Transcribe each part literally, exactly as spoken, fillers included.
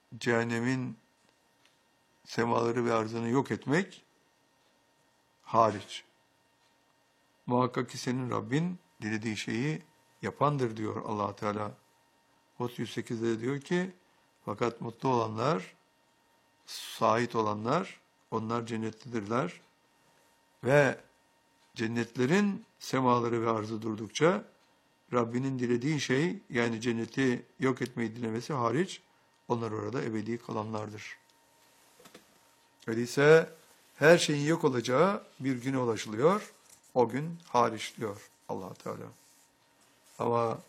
cehennemin semaları ve arzını yok etmek hariç. Muhakkak ki senin Rabbin dilediği şeyi yapandır diyor Allah Teala. Hud yüz sekizde diyor ki, fakat mutlu olanlar, sait olanlar, onlar cennetlidirler ve cennetlerin semaları ve arzı durdukça Rabbinin dilediği şey, yani cenneti yok etmeyi dilemesi hariç, onlar orada ebedi kalanlardır. Öyleyse her şeyin yok olacağı bir güne ulaşılıyor. O gün hariç diyor Allah Teala. Ama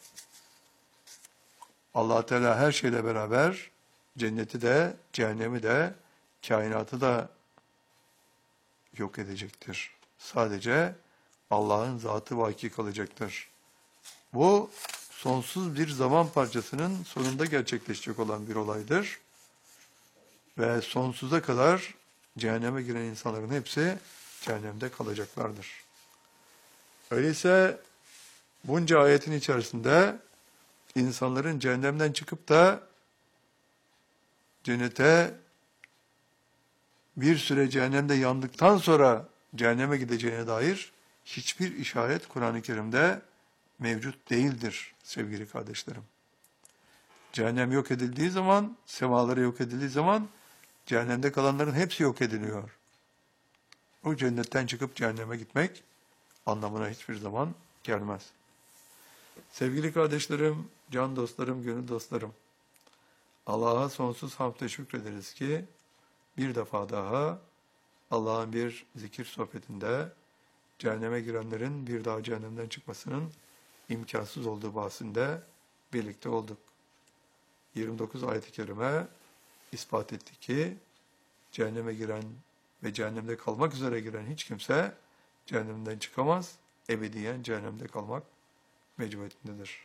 Allah Teala her şeyle beraber cenneti de, cehennemi de, kainatı da yok edecektir. Sadece Allah'ın zatı vaki kalacaktır. Bu sonsuz bir zaman parçasının sonunda gerçekleşecek olan bir olaydır. Ve sonsuza kadar cehenneme giren insanların hepsi cehennemde kalacaklardır. Öyleyse bunca ayetin içerisinde insanların cehennemden çıkıp da cennete bir süre cehennemde yandıktan sonra cehenneme gideceğine dair hiçbir işaret Kur'an-ı Kerim'de mevcut değildir sevgili kardeşlerim. Cehennem yok edildiği zaman, semaları yok edildiği zaman cehennemde kalanların hepsi yok ediliyor. O cennetten çıkıp cehenneme gitmek anlamına hiçbir zaman gelmez. Sevgili kardeşlerim, can dostlarım, gönül dostlarım, Allah'a sonsuz hamd şükrederiz ki bir defa daha Allah'ın bir zikir sohbetinde cehenneme girenlerin bir daha cehennemden çıkmasının imkansız olduğu bahsinde birlikte olduk. yirmi dokuz ayet-i kerime ispat etti ki cehenneme giren ve cehennemde kalmak üzere giren hiç kimse cehennemden çıkamaz, ebediyen cehennemde kalmak mecburiyetindedir.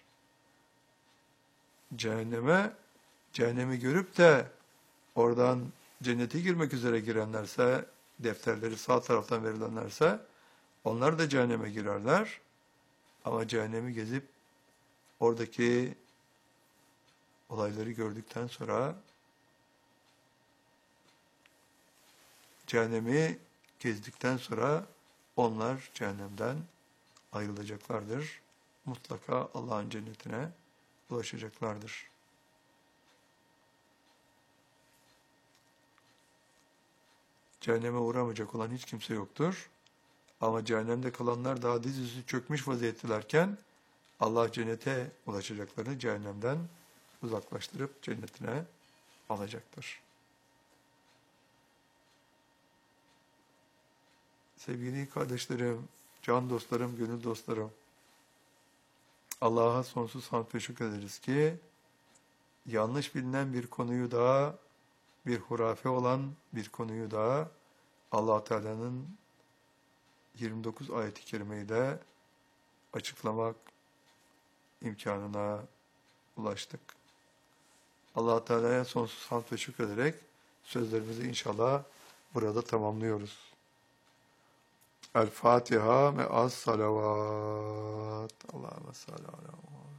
Cehenneme, cehennemi görüp de oradan cennete girmek üzere girenlerse, defterleri sağ taraftan verilenlerse, onlar da cehenneme girerler. Ama cehennemi gezip oradaki olayları gördükten sonra cehennemi gezdikten sonra onlar cehennemden ayrılacaklardır. Mutlaka Allah'ın cennetine ulaşacaklardır. Cehenneme uğramayacak olan hiç kimse yoktur. Ama cehennemde kalanlar daha dizüstü çökmüş vaziyettelerken Allah cennete ulaşacaklarını cehennemden uzaklaştırıp cennetine alacaktır. Sevgili kardeşlerim, can dostlarım, gönül dostlarım, Allah'a sonsuz hamd ve şükrederiz ki yanlış bilinen bir konuyu da, bir hurafe olan bir konuyu da Allah Teala'nın yirmi dokuz ayet-i kerimeyi de açıklamak imkanına ulaştık. Allah Teala'ya sonsuz hamd ve şükrederek sözlerimizi inşallah burada tamamlıyoruz. El Fatiha ve as salavat. Allahümme salli ala